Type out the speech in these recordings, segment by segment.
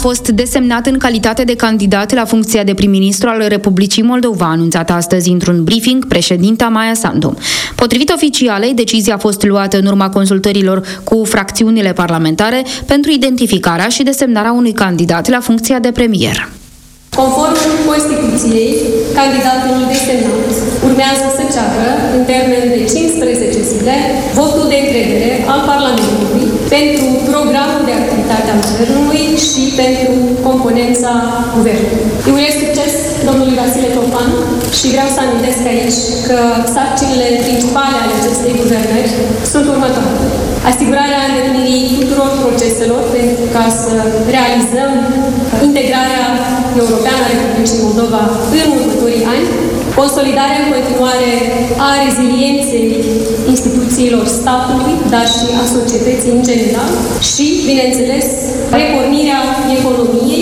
fost desemnat în calitate de candidat la funcția de prim-ministru al Republicii Moldova, a anunțat astăzi într-un briefing președinta Maia Sandu. Potrivit oficialei, decizia a fost luată în urma consultărilor cu fracțiunile parlamentare pentru identificarea și desemnarea unui candidat la funcția de premier. Conform Constituției, candidatul desemnat urmează să ceară, în termen de 15 zile, votul de încredere al Parlamentului pentru programul de activitate al Guvernului și pentru componența Guvernului. Îi urez succes domnului Vasile Tofan și vreau să amintesc aici că sarcinile principale ale acestei guvernări sunt următoare. Asigurarea îndeplinirii tuturor proceselor pentru ca să realizăm integrarea europeană a Republicii Moldova în următorii ani, consolidarea în continuare a rezilienței instituțiilor statului, dar și a societății în general și, bineînțeles, repornirea economiei.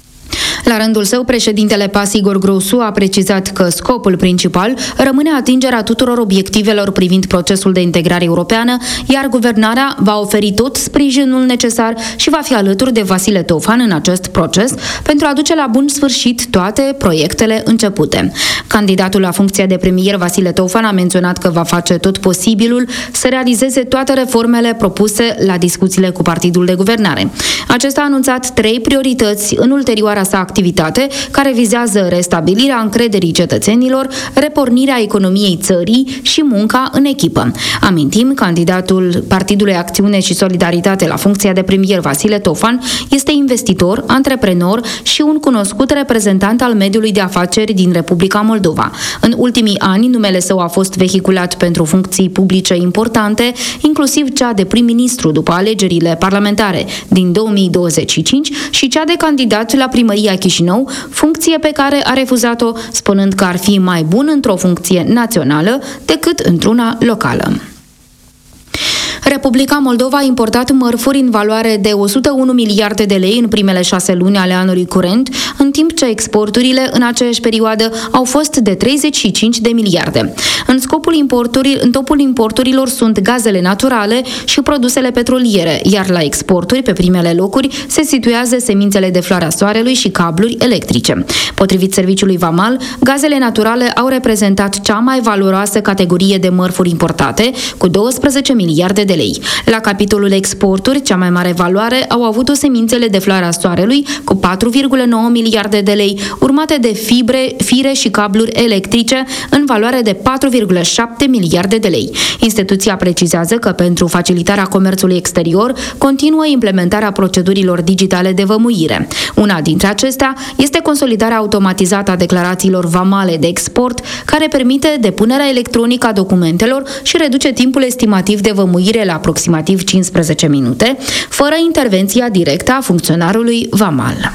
La rândul său, președintele PAS Igor Grosu a precizat că scopul principal rămâne atingerea tuturor obiectivelor privind procesul de integrare europeană, iar guvernarea va oferi tot sprijinul necesar și va fi alături de Vasile Tofan în acest proces pentru a duce la bun sfârșit toate proiectele începute. Candidatul la funcția de premier Vasile Tofan a menționat că va face tot posibilul să realizeze toate reformele propuse la discuțiile cu partidul de guvernare. Acesta a anunțat 3 priorități în ulterioara sa activitate care vizează restabilirea încrederii cetățenilor, repornirea economiei țării și munca în echipă. Amintim, candidatul Partidului Acțiune și Solidaritate la funcția de premier Vasile Tofan este investitor, antreprenor și un cunoscut reprezentant al mediului de afaceri din Republica Moldova. În ultimii ani, numele său a fost vehiculat pentru funcții publice importante, inclusiv cea de prim-ministru după alegerile parlamentare din 2025 și cea de candidat la primăria Chișinău, funcție pe care a refuzat-o, spunând că ar fi mai bun într-o funcție națională decât într-una locală. Republica Moldova a importat mărfuri în valoare de 101 miliarde de lei în primele 6 luni ale anului curent, în timp ce exporturile în aceeași perioadă au fost de 35 de miliarde. În topul importurilor sunt gazele naturale și produsele petroliere, iar la exporturi, pe primele locuri, se situează semințele de floarea soarelui și cabluri electrice. Potrivit Serviciului Vamal, gazele naturale au reprezentat cea mai valoroasă categorie de mărfuri importate, cu 12 miliarde de lei. La capitolul exporturi, cea mai mare valoare au avut-o semințele de floarea soarelui cu 4,9 miliarde de lei, urmate de fire și cabluri electrice în valoare de 4,7 miliarde de lei. Instituția precizează că pentru facilitarea comerțului exterior continuă implementarea procedurilor digitale de vămuire. Una dintre acestea este consolidarea automatizată a declarațiilor vamale de export, care permite depunerea electronică a documentelor și reduce timpul estimativ de vămuire la aproximativ 15 minute, fără intervenția directă a funcționarului vamal.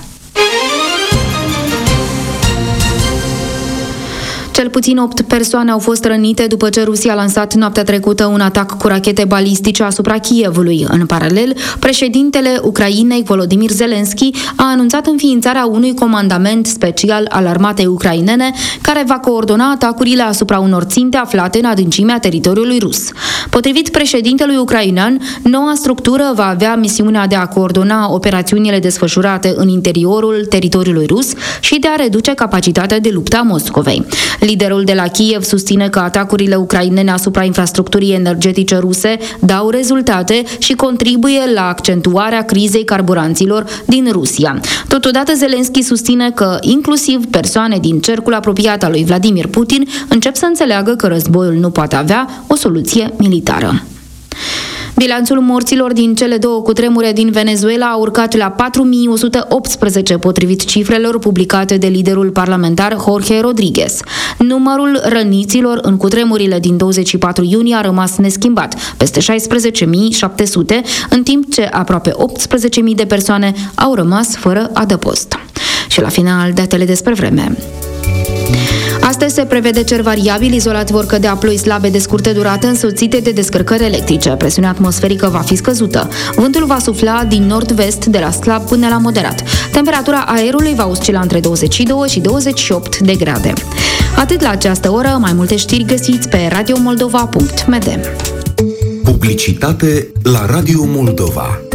Cel puțin 8 persoane au fost rănite după ce Rusia a lansat noaptea trecută un atac cu rachete balistice asupra Kievului. În paralel, președintele Ucrainei, Volodymyr Zelensky, a anunțat înființarea unui comandament special al armatei ucrainene care va coordona atacurile asupra unor ținte aflate în adâncimea teritoriului rus. Potrivit președintelui ucrainean, noua structură va avea misiunea de a coordona operațiunile desfășurate în interiorul teritoriului rus și de a reduce capacitatea de luptă a Moscovei. Liderul de la Kiev susține că atacurile ucrainene asupra infrastructurii energetice ruse dau rezultate și contribuie la accentuarea crizei carburanților din Rusia. Totodată, Zelensky susține că inclusiv persoane din cercul apropiat al lui Vladimir Putin încep să înțeleagă că războiul nu poate avea o soluție militară. Bilanțul morților din cele 2 cutremure din Venezuela a urcat la 4118, potrivit cifrelor publicate de liderul parlamentar Jorge Rodriguez. Numărul răniților în cutremurile din 24 iunie a rămas neschimbat, peste 16.700, în timp ce aproape 18.000 de persoane au rămas fără adăpost. Și la final, datele despre vreme. Astăzi se prevede cer variabil, izolat vor cădea ploi slabe de scurtă durată însoțite de descărcări electrice. Presiunea atmosferică va fi scăzută. Vântul va sufla din nord-vest de la slab până la moderat. Temperatura aerului va oscila între 22 și 28 de grade. Atât la această oră, mai multe știri găsiți pe radiomoldova.md. Publicitate la Radio Moldova.